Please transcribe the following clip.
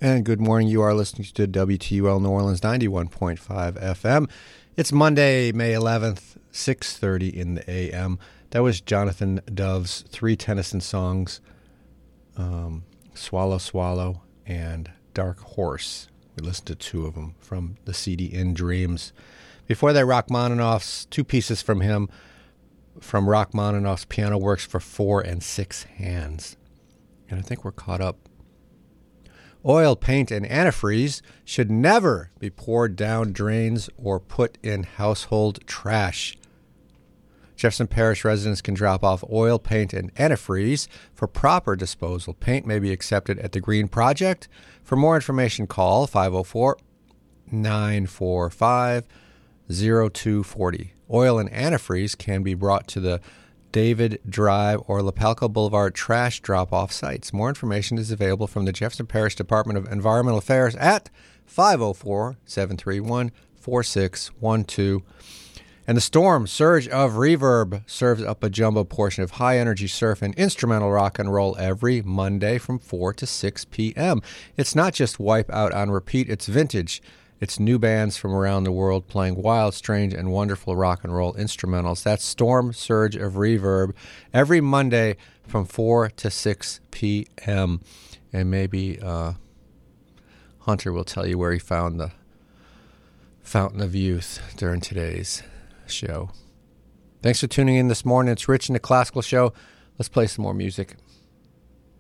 And good morning. You are listening to WTUL New Orleans 91.5 FM. It's Monday, May 11th, 6:30 in the a.m. That was Jonathan Dove's three Tennyson songs, Swallow, Swallow, and Dark Horse. We listened to two of them from the CD In Dreams. Before that, Rachmaninoff's two pieces from him, from Rachmaninoff's Piano Works for 4 and 6 Hands. And I think we're caught up. Oil, paint, and antifreeze should never be poured down drains or put in household trash. Jefferson Parish residents can drop off oil, paint, and antifreeze for proper disposal. Paint may be accepted at the Green Project. For more information, call 504-945-0240. Oil and antifreeze can be brought to the David Drive or Lapalco Boulevard trash drop-off sites. More information is available from the Jefferson Parish Department of Environmental Affairs at 504-731-4612. And the storm surge of reverb serves up a jumbo portion of high-energy surf and instrumental rock and roll every Monday from 4 to 6 p.m. It's not just wipe out on repeat, it's vintage. It's new bands from around the world playing wild, strange, and wonderful rock and roll instrumentals. That's Storm Surge of Reverb every Monday from 4 to 6 p.m. And maybe Hunter will tell you where he found the Fountain of Youth during today's show. Thanks for tuning in this morning. It's Rich in the Classical Show. Let's play some more music.